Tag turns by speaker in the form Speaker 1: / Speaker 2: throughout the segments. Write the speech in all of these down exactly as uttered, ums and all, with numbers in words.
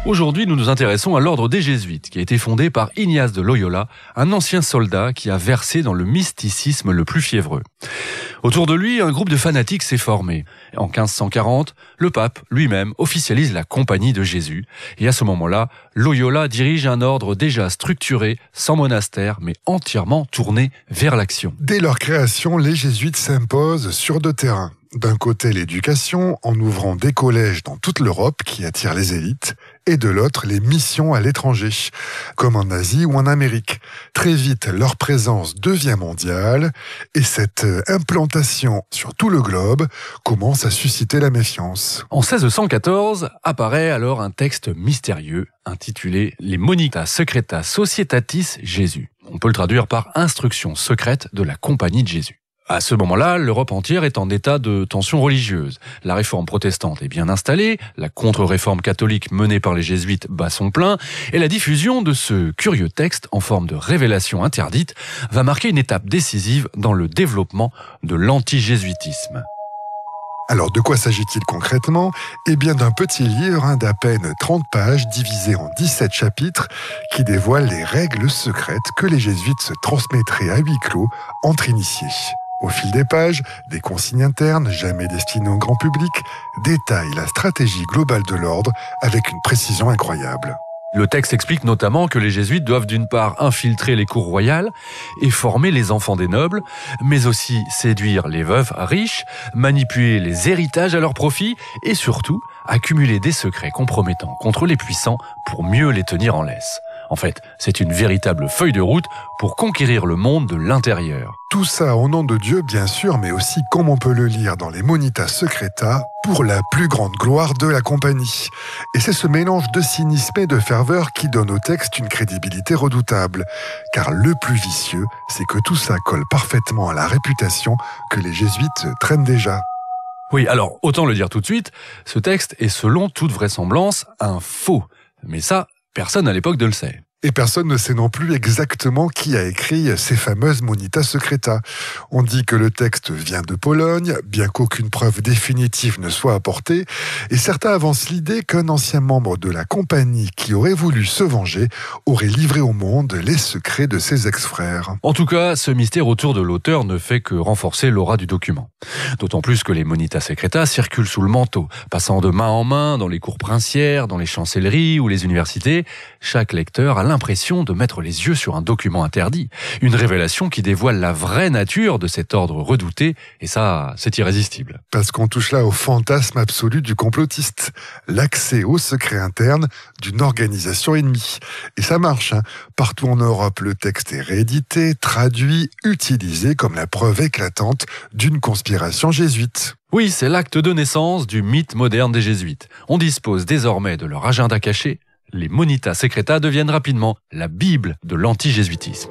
Speaker 1: Aujourd'hui, nous nous intéressons à l'ordre des Jésuites, qui a été fondé par Ignace de Loyola, un ancien soldat qui a versé dans le mysticisme le plus fiévreux. Autour de lui, un groupe de fanatiques s'est formé. En quinze cent quarante, le pape lui-même officialise la Compagnie de Jésus. Et à ce moment-là, Loyola dirige un ordre déjà structuré, sans monastère, mais entièrement tourné vers l'action.
Speaker 2: Dès leur création, les jésuites s'imposent sur deux terrains. D'un côté, l'éducation, en ouvrant des collèges dans toute l'Europe qui attirent les élites, et de l'autre, les missions à l'étranger, comme en Asie ou en Amérique. Très vite, leur présence devient mondiale, et cette implantation sur tout le globe commence à susciter la méfiance.
Speaker 1: En seize cent quatorze, apparaît alors un texte mystérieux intitulé « Les Monitas Secretas Societatis Jésus ». On peut le traduire par « Instructions secrètes de la Compagnie de Jésus ». À ce moment-là, l'Europe entière est en état de tension religieuse. La réforme protestante est bien installée, la contre-réforme catholique menée par les jésuites bat son plein, et la diffusion de ce curieux texte en forme de révélation interdite va marquer une étape décisive dans le développement de l'anti-jésuitisme.
Speaker 2: Alors, de quoi s'agit-il concrètement ? Eh bien, d'un petit livre hein, d'à peine trente pages, divisé en dix-sept chapitres, qui dévoile les règles secrètes que les jésuites se transmettraient à huis clos entre initiés. Au fil des pages, des consignes internes, jamais destinées au grand public, détaillent la stratégie globale de l'ordre avec une précision incroyable.
Speaker 1: Le texte explique notamment que les jésuites doivent d'une part infiltrer les cours royales et former les enfants des nobles, mais aussi séduire les veuves riches, manipuler les héritages à leur profit et surtout accumuler des secrets compromettants contre les puissants pour mieux les tenir en laisse. En fait, c'est une véritable feuille de route pour conquérir le monde de l'intérieur.
Speaker 2: Tout ça au nom de Dieu, bien sûr, mais aussi, comme on peut le lire dans les Monitas Secreta, pour la plus grande gloire de la Compagnie. Et c'est ce mélange de cynisme et de ferveur qui donne au texte une crédibilité redoutable. Car le plus vicieux, c'est que tout ça colle parfaitement à la réputation que les jésuites traînent déjà.
Speaker 1: Oui, alors, autant le dire tout de suite, ce texte est selon toute vraisemblance un faux. Mais ça, personne à l'époque ne le sait.
Speaker 2: Et personne ne sait non plus exactement qui a écrit ces fameuses Monitas Secreta. On dit que le texte vient de Pologne, bien qu'aucune preuve définitive ne soit apportée, et certains avancent l'idée qu'un ancien membre de la Compagnie qui aurait voulu se venger aurait livré au monde les secrets de ses ex-frères.
Speaker 1: En tout cas, ce mystère autour de l'auteur ne fait que renforcer l'aura du document. D'autant plus que les Monitas Secreta circulent sous le manteau, passant de main en main dans les cours princières, dans les chancelleries ou les universités. Chaque lecteur a l'impression de mettre les yeux sur un document interdit, une révélation qui dévoile la vraie nature de cet ordre redouté, et ça, c'est irrésistible.
Speaker 2: Parce qu'on touche là au fantasme absolu du complotiste, l'accès aux secrets internes d'une organisation ennemie. Et ça marche, hein. Partout en Europe, le texte est réédité, traduit, utilisé comme la preuve éclatante d'une conspiration jésuite.
Speaker 1: Oui, c'est l'acte de naissance du mythe moderne des jésuites. On dispose désormais de leur agenda caché. Les Monitas Secreta deviennent rapidement la Bible de l'anti-jésuitisme.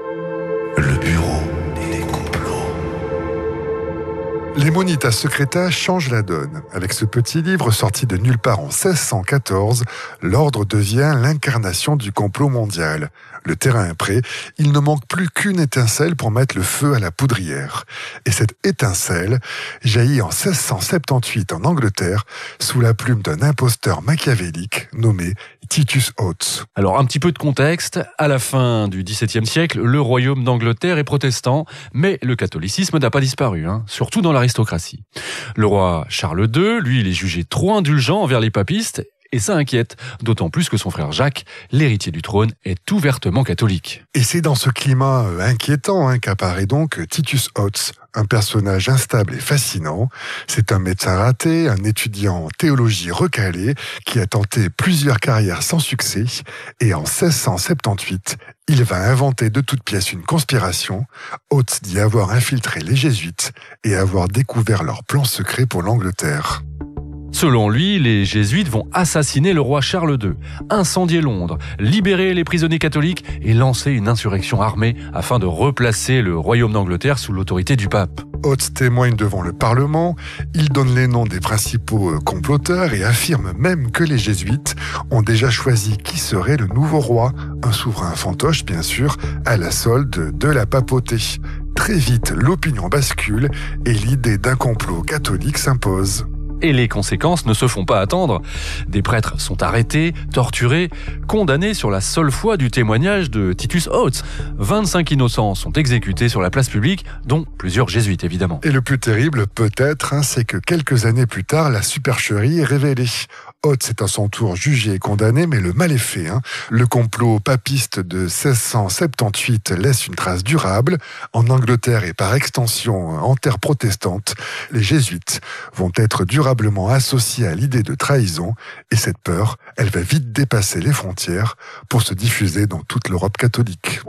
Speaker 3: Le bureau des complots.
Speaker 2: Les Monitas Secreta changent la donne. Avec ce petit livre sorti de nulle part en seize cent quatorze, l'ordre devient l'incarnation du complot mondial. Le terrain est prêt, il ne manque plus qu'une étincelle pour mettre le feu à la poudrière. Et cette étincelle jaillit en seize cent soixante-dix-huit en Angleterre, sous la plume d'un imposteur machiavélique nommé Titus Oates.
Speaker 1: Alors un petit peu de contexte, à la fin du dix-septième siècle, le royaume d'Angleterre est protestant, mais le catholicisme n'a pas disparu, hein, surtout dans l'aristocratie. Le roi Charles deux, lui, il est jugé trop indulgent envers les papistes, et ça inquiète, d'autant plus que son frère Jacques, l'héritier du trône, est ouvertement catholique.
Speaker 2: Et c'est dans ce climat inquiétant hein, qu'apparaît donc Titus Oates, un personnage instable et fascinant. C'est un médecin raté, un étudiant en théologie recalé, qui a tenté plusieurs carrières sans succès, et en seize cent soixante-dix-huit, il va inventer de toutes pièces une conspiration. Oates dit avoir infiltré les jésuites et avoir découvert leurs plans secrets pour l'Angleterre.
Speaker 1: Selon lui, les jésuites vont assassiner le roi Charles deux, incendier Londres, libérer les prisonniers catholiques et lancer une insurrection armée afin de replacer le royaume d'Angleterre sous l'autorité du pape.
Speaker 2: Oates témoigne devant le Parlement, il donne les noms des principaux comploteurs et affirme même que les jésuites ont déjà choisi qui serait le nouveau roi, un souverain fantoche bien sûr, à la solde de la papauté. Très vite, l'opinion bascule et l'idée d'un complot catholique s'impose.
Speaker 1: Et les conséquences ne se font pas attendre. Des prêtres sont arrêtés, torturés, condamnés sur la seule foi du témoignage de Titus Oates. vingt-cinq innocents sont exécutés sur la place publique, dont plusieurs jésuites évidemment.
Speaker 2: Et le plus terrible, peut-être, hein, c'est que quelques années plus tard, la supercherie est révélée. Oates est à son tour jugé et condamné, mais le mal est fait. Hein. Le complot papiste de seize cent soixante-dix-huit laisse une trace durable. En Angleterre et par extension en terre protestante, les jésuites vont être durablement associés à l'idée de trahison. Et cette peur, elle va vite dépasser les frontières pour se diffuser dans toute l'Europe catholique.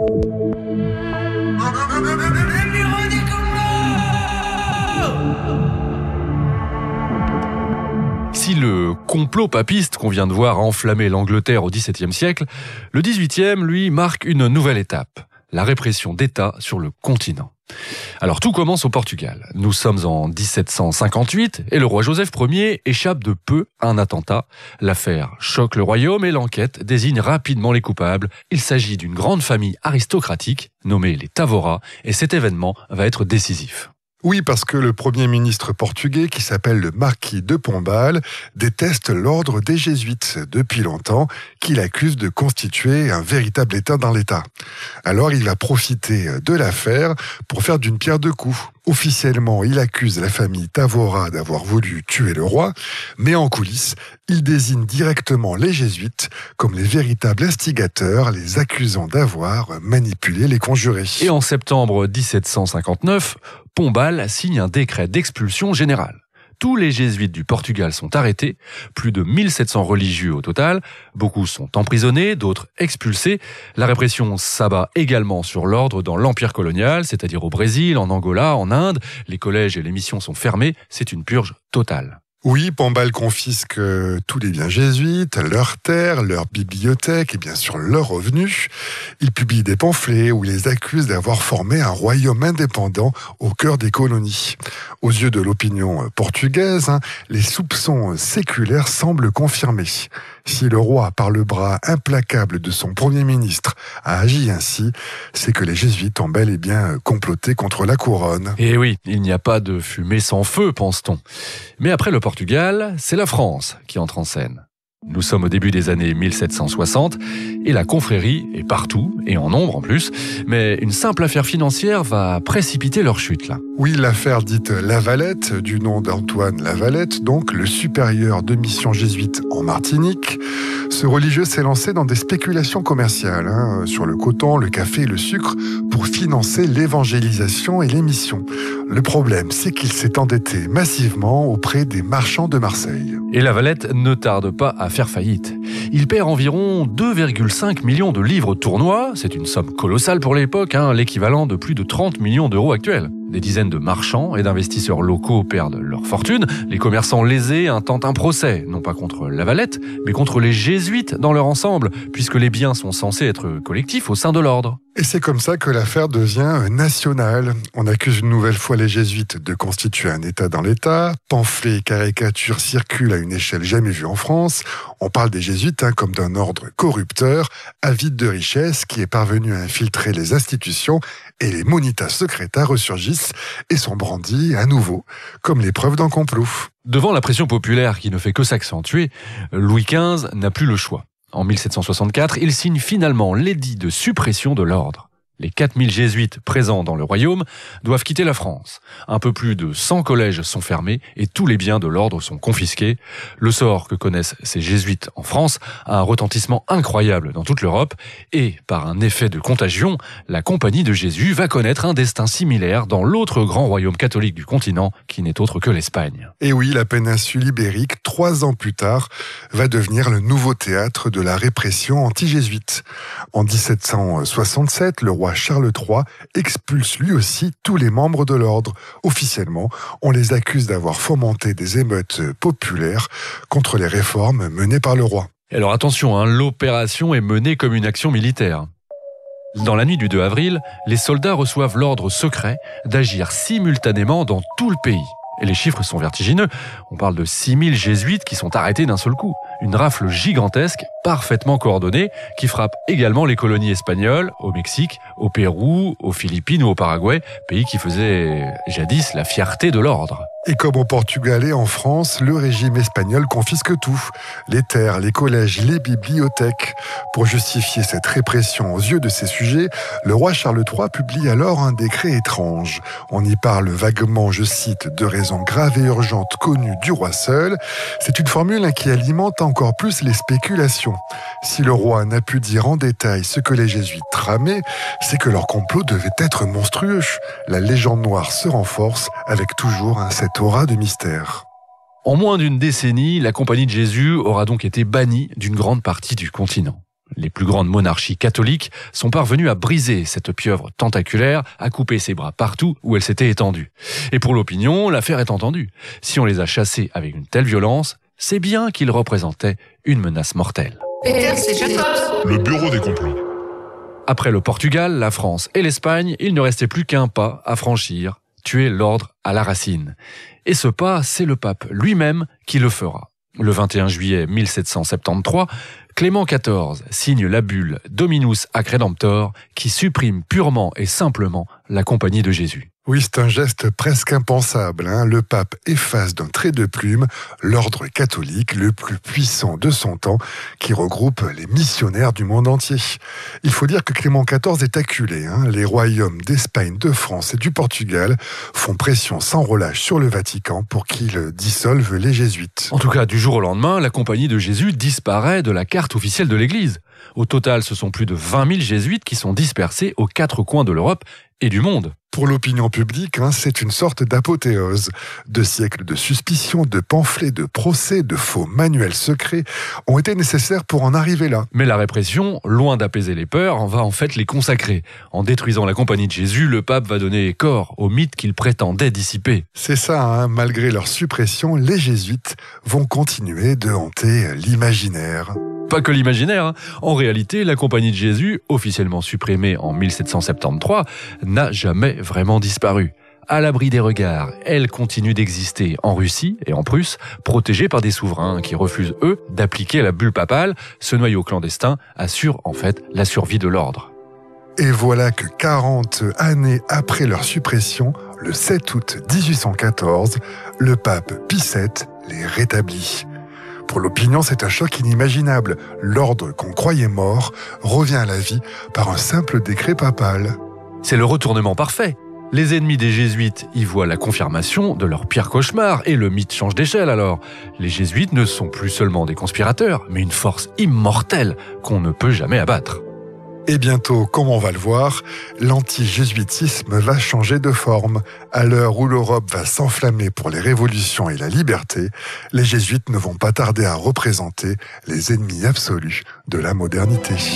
Speaker 1: Si le complot papiste qu'on vient de voir a enflammé l'Angleterre au dix-septième siècle, le dix-huitième, lui, marque une nouvelle étape, la répression d'État sur le continent. Alors tout commence au Portugal. Nous sommes en dix-sept cent cinquante-huit et le roi Joseph Ier échappe de peu à un attentat. L'affaire choque le royaume et l'enquête désigne rapidement les coupables. Il s'agit d'une grande famille aristocratique nommée les Tavora et cet événement va être décisif.
Speaker 2: Oui, parce que le Premier ministre portugais, qui s'appelle le marquis de Pombal, déteste l'ordre des jésuites depuis longtemps, qu'il accuse de constituer un véritable État dans l'État. Alors il va profiter de l'affaire pour faire d'une pierre deux coups. Officiellement, il accuse la famille Tavora d'avoir voulu tuer le roi, mais en coulisses, il désigne directement les jésuites comme les véritables instigateurs, les accusant d'avoir manipulé les conjurés.
Speaker 1: Et en septembre dix-sept cent cinquante-neuf, Pombal signe un décret d'expulsion générale. Tous les jésuites du Portugal sont arrêtés, plus de mille sept cents religieux au total, beaucoup sont emprisonnés, d'autres expulsés. La répression s'abat également sur l'ordre dans l'empire colonial, c'est-à-dire au Brésil, en Angola, en Inde. Les collèges et les missions sont fermés, c'est une purge totale.
Speaker 2: Oui, Pombal confisque tous les biens jésuites, leurs terres, leurs bibliothèques et bien sûr leurs revenus. Il publie des pamphlets où il les accuse d'avoir formé un royaume indépendant au cœur des colonies. Aux yeux de l'opinion portugaise, hein, les soupçons séculaires semblent confirmés. Si le roi, par le bras implacable de son premier ministre, a agi ainsi, c'est que les jésuites ont bel et bien comploté contre la couronne.
Speaker 1: Et oui, il n'y a pas de fumée sans feu, pense-t-on. Mais après le Portugal, c'est la France qui entre en scène. Nous sommes au début des années mille sept cent soixante et la confrérie est partout, et en nombre en plus, mais une simple affaire financière va précipiter leur chute là.
Speaker 2: Oui, l'affaire dite Lavalette, du nom d'Antoine Lavalette, donc le supérieur de mission jésuite en Martinique. Ce religieux s'est lancé dans des spéculations commerciales hein, sur le coton, le café et le sucre pour financer l'évangélisation et les missions. Le problème, c'est qu'il s'est endetté massivement auprès des marchands de Marseille.
Speaker 1: Et Lavalette ne tarde pas à faire faillite. Il perd environ deux virgule cinq millions de livres tournois, c'est une somme colossale pour l'époque, hein, l'équivalent de plus de trente millions d'euros actuels. Des dizaines de marchands et d'investisseurs locaux perdent leur fortune. Les commerçants lésés intentent un procès, non pas contre Lavalette, mais contre les jésuites dans leur ensemble, puisque les biens sont censés être collectifs au sein de l'ordre.
Speaker 2: Et c'est comme ça que l'affaire devient nationale. On accuse une nouvelle fois les jésuites de constituer un État dans l'État. Pamphlets et caricatures circulent à une échelle jamais vue en France. On parle des jésuites hein, comme d'un ordre corrupteur, avide de richesse, qui est parvenu à infiltrer les institutions, et les Monitas Secreta ressurgissent et sont brandis à nouveau comme les preuves d'un complot.
Speaker 1: Devant la pression populaire qui ne fait que s'accentuer, Louis quinze n'a plus le choix. En mille sept cent soixante-quatre, il signe finalement l'édit de suppression de l'ordre. Les quatre mille jésuites présents dans le royaume doivent quitter la France. Un peu plus de cent collèges sont fermés et tous les biens de l'ordre sont confisqués. Le sort que connaissent ces jésuites en France a un retentissement incroyable dans toute l'Europe et, par un effet de contagion, la Compagnie de Jésus va connaître un destin similaire dans l'autre grand royaume catholique du continent qui n'est autre que l'Espagne.
Speaker 2: Et oui, la péninsule ibérique, trois ans plus tard, va devenir le nouveau théâtre de la répression anti-jésuite. En dix-sept cent soixante-sept, le roi Charles trois expulse lui aussi tous les membres de l'ordre. Officiellement, on les accuse d'avoir fomenté des émeutes populaires contre les réformes menées par le roi.
Speaker 1: Alors attention, hein, l'opération est menée comme une action militaire. Dans la nuit du deux avril, les soldats reçoivent l'ordre secret d'agir simultanément dans tout le pays. Et les chiffres sont vertigineux. On parle de six mille jésuites qui sont arrêtés d'un seul coup. Une rafle gigantesque, parfaitement coordonnée, qui frappe également les colonies espagnoles, au Mexique, au Pérou, aux Philippines ou au Paraguay, pays qui faisaient jadis la fierté de l'ordre.
Speaker 2: Et comme au Portugal et en France, le régime espagnol confisque tout. Les terres, les collèges, les bibliothèques. Pour justifier cette répression aux yeux de ses sujets, le roi Charles trois publie alors un décret étrange. On y parle vaguement, je cite, de raisons graves et urgentes connues du roi seul. C'est une formule qui alimente encore plus les spéculations. Si le roi n'a pu dire en détail ce que les jésuites tramaient, c'est que leur complot devait être monstrueux. La légende noire se renforce avec toujours un cette aura de mystère.
Speaker 1: En moins d'une décennie, la Compagnie de Jésus aura donc été bannie d'une grande partie du continent. Les plus grandes monarchies catholiques sont parvenues à briser cette pieuvre tentaculaire, à couper ses bras partout où elle s'était étendue. Et pour l'opinion, l'affaire est entendue. Si on les a chassés avec une telle violence, c'est bien qu'ils représentaient une menace mortelle.
Speaker 3: Le bureau des complots.
Speaker 1: Après le Portugal, la France et l'Espagne, il ne restait plus qu'un pas à franchir, tuer l'ordre à la racine. Et ce pas, c'est le pape lui-même qui le fera. Le vingt et un juillet mille sept cent soixante-treize, Clément quatorze signe la bulle Dominus ac Redemptor qui supprime purement et simplement la Compagnie de Jésus.
Speaker 2: Oui, c'est un geste presque impensable. Hein. Le pape efface d'un trait de plume l'ordre catholique le plus puissant de son temps qui regroupe les missionnaires du monde entier. Il faut dire que Clément quatorze est acculé. Hein. Les royaumes d'Espagne, de France et du Portugal font pression sans relâche sur le Vatican pour qu'il dissolve les jésuites.
Speaker 1: En tout cas, du jour au lendemain, la Compagnie de Jésus disparaît de la carte officielle de l'Église. Au total, ce sont plus de vingt mille jésuites qui sont dispersés aux quatre coins de l'Europe et du monde.
Speaker 2: Pour l'opinion publique, hein, c'est une sorte d'apothéose. Deux siècles de suspicions, de pamphlets, de procès, de faux manuels secrets ont été nécessaires pour en arriver là.
Speaker 1: Mais la répression, loin d'apaiser les peurs, va en fait les consacrer. En détruisant la Compagnie de Jésus, le pape va donner corps au mythe qu'il prétendait dissiper.
Speaker 2: C'est ça, hein, malgré leur suppression, les jésuites vont continuer de hanter l'imaginaire.
Speaker 1: Pas que l'imaginaire. Hein. En réalité, la Compagnie de Jésus, officiellement supprimée en mille sept cent soixante-treize, n'a jamais vraiment disparu. À l'abri des regards, elle continue d'exister en Russie et en Prusse, protégée par des souverains qui refusent, eux, d'appliquer la bulle papale. Ce noyau clandestin assure en fait la survie de l'ordre.
Speaker 2: Et voilà que quarante années après leur suppression, le sept août dix-huit cent quatorze, le pape Pie sept les rétablit. Pour l'opinion, c'est un choc inimaginable. L'ordre qu'on croyait mort revient à la vie par un simple décret papal.
Speaker 1: C'est le retournement parfait. Les ennemis des jésuites y voient la confirmation de leur pire cauchemar et le mythe change d'échelle alors. Les jésuites ne sont plus seulement des conspirateurs, mais une force immortelle qu'on ne peut jamais abattre.
Speaker 2: Et bientôt, comme on va le voir, l'anti-jésuitisme va changer de forme. À l'heure où l'Europe va s'enflammer pour les révolutions et la liberté, les jésuites ne vont pas tarder à représenter les ennemis absolus de la modernité.